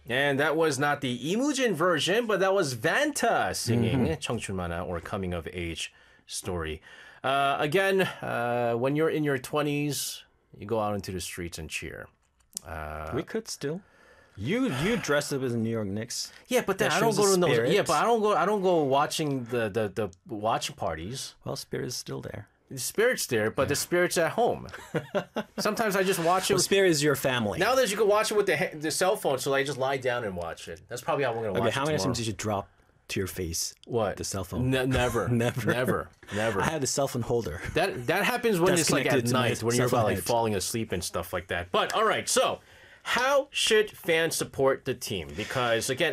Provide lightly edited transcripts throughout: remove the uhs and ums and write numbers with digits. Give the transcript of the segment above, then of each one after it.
And that was not the Imujin version, but that was Vanta singing 청춘만화 or coming of age story. Again, when you're in your 20s, you go out into the streets and cheer. We could still. You dressed up as New York Knicks. Yeah, but then That I don't shows go to the those. spirit. Yeah, but I don't go watching the watching parties. Well, Spirit is still there. The spirit's there, but the spirit's at home. Sometimes I just watch it. Well, Spirit is your family. Nowadays, you can watch it with the cell phone, so I just lie down and watch it. That's probably how we're going to watch Okay, it how many tomorrow. times did you drop to your face? What? The cell phone. Never. Never. Never. I had the cell phone holder. That happens when That's it's like at connected to my night, when you're cell about phone like head. falling asleep and stuff like that. But all right, so how should fans support the team? Because again,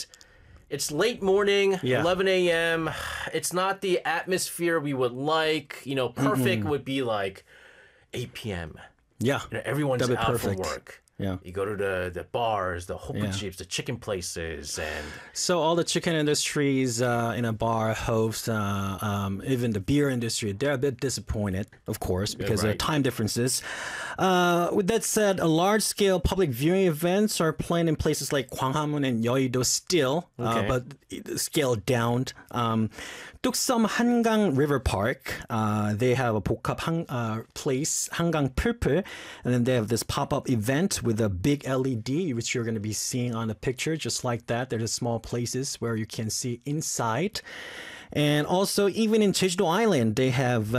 it's late morning, Yeah. 11 a.m. It's not the atmosphere we would like. Perfect would be like 8 p.m. Yeah. Everyone's That'd be out perfect. from work. Yeah. You go to the bars, the hokujips, the chicken places, and So all the chicken industries in a bar hosts, even the beer industry, they're a bit disappointed, of course, because of right. time differences. With that said, large-scale public viewing events are planned in places like Gwanghwamun and Yeouido still, Okay. but scaled down. Tuksum Hangang River Park, they have a 복합 place, Hangang Pulpul, and then they have this pop-up event with a big LED, which you're going to be seeing on the picture, just like that. There's small places where you can see inside. And also, even in Jeju-do Island, they have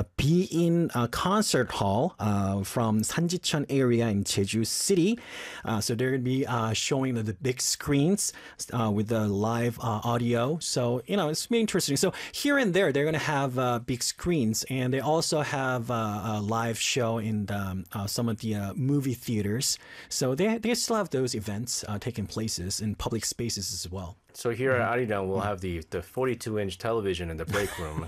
Be-in concert hall from Sanjicheon area in Jeju City. So they're going to be showing the big screens with the live audio. So, it's really interesting. So here and there, they're going to have big screens. And they also have a live show in some of the movie theaters. So they still have those events taking places in public spaces as well. so here at Arirang, we'll have the 42-inch television in the break room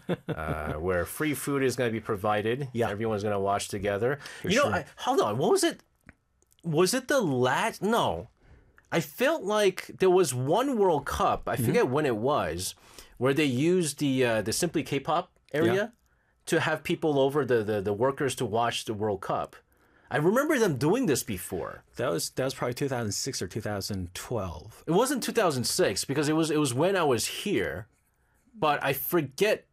where free food is going to be provided. Yeah. Everyone's going to watch together. sure. Hold on. What was it? Was it the last? No. I felt like there was one World Cup, I forget when it was, where they used the Simply K-pop area to have people over, the workers to watch the World Cup. I remember them doing this before. That was probably 2006 or 2012. It wasn't 2006 because it was when I was here, but I forget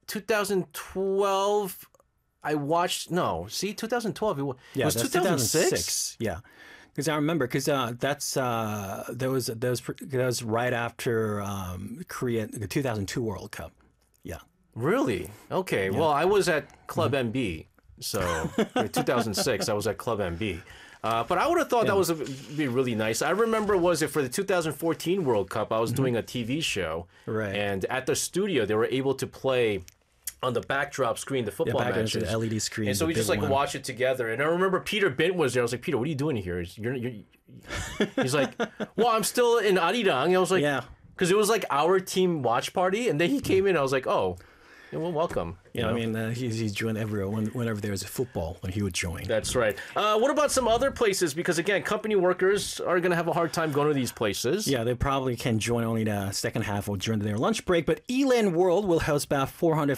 2012. I watched 2012. It was that's 2006. Yeah, because I remember that was right after Korea the 2002 World Cup. Yeah. Really? Okay. Well, I was at Club MB, so in 2006 I was at Club MB. But I would have thought that was be really nice. I remember, was it for the 2014 World Cup? I was doing a TV show, Right. And at the studio, they were able to play on the backdrop screen the football back into matches, the LED screen, and so the we just big like one. watch it together. And I remember Peter Bint was there. I was like, Peter, what are you doing here? He's like, well, I'm still in Arirang. And I was like, Yeah. because it was like our team watch party, and then he came in. I was like, oh. Yeah, well, welcome. Yeah, I mean, he's joined everyone whenever there was a football, when he would join. That's right. What about some other places? Because again, company workers are going to have a hard time going to these places. Yeah, they probably can join only the second half or during their lunch break. But Elan World will host about 450